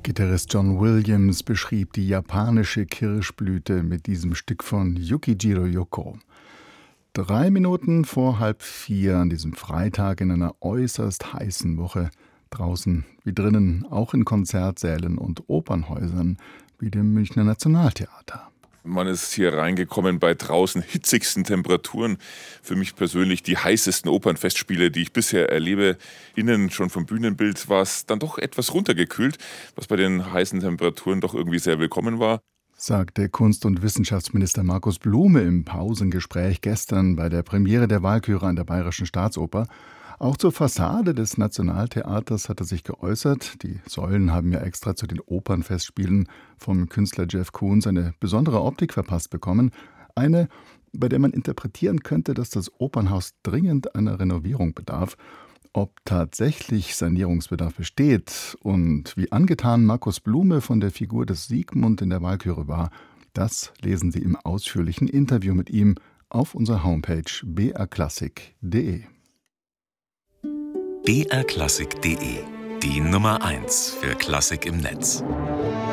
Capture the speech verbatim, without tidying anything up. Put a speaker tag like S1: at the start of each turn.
S1: Gitarrist John Williams beschrieb die japanische Kirschblüte mit diesem Stück von Yukijiro Yoko. Drei Minuten vor halb vier an diesem Freitag in einer äußerst heißen Woche. Draußen wie drinnen, auch in Konzertsälen und Opernhäusern wie dem Münchner Nationaltheater.
S2: Man ist hier reingekommen bei draußen hitzigsten Temperaturen. Für mich persönlich die heißesten Opernfestspiele, die ich bisher erlebe. Innen schon vom Bühnenbild war es dann doch etwas runtergekühlt, was bei den heißen Temperaturen doch irgendwie sehr willkommen war.
S1: Sagte Kunst- und Wissenschaftsminister Markus Blume im Pausengespräch gestern bei der Premiere der Walküre an der Bayerischen Staatsoper. Auch zur Fassade des Nationaltheaters hat er sich geäußert. Die Säulen haben ja extra zu den Opernfestspielen vom Künstler Jeff Koons eine besondere Optik verpasst bekommen. Eine, bei der man interpretieren könnte, dass das Opernhaus dringend einer Renovierung bedarf. Ob tatsächlich Sanierungsbedarf besteht und wie angetan Markus Blume von der Figur des Siegmund in der Walküre war, das lesen Sie im ausführlichen Interview mit ihm auf unserer Homepage b r klassik punkt d e.
S3: b r klassik punkt d e, die Nummer eins für Klassik im Netz.